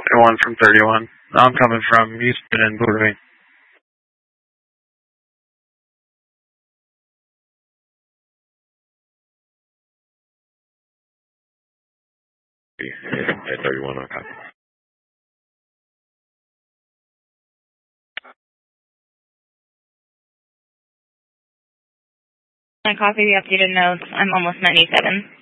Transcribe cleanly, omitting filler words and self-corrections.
One from 31. I'm coming from Houston and Blue Ring. At 31, okay. My copy the updated notes. I'm almost 97.